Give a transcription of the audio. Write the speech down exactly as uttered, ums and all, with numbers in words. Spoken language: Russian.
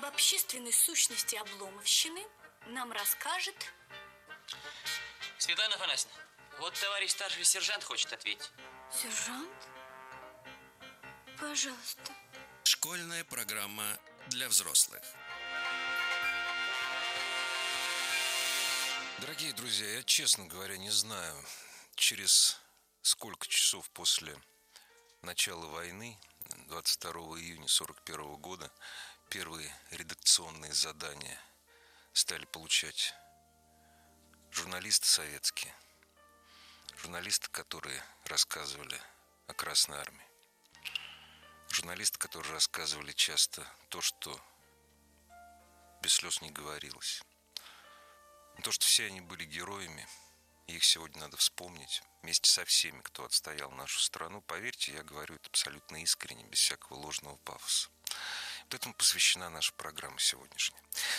об общественной сущности обломовщины нам расскажет... Светлана Афанасьевна, вот товарищ старший сержант хочет ответить. Сержант? Пожалуйста. Школьная программа для взрослых. Дорогие друзья, я, честно говоря, не знаю, через сколько часов после начала войны, двадцать второго июня сорок первого года, первые редакционные задания стали получать журналисты советские, журналисты, которые рассказывали о Красной Армии, журналисты, которые рассказывали часто то, что без слез не говорилось. То, что все они были героями, их сегодня надо вспомнить вместе со всеми, кто отстоял нашу страну. Поверьте, я говорю это абсолютно искренне, без всякого ложного пафоса. Вот этому посвящена наша программа сегодняшняя.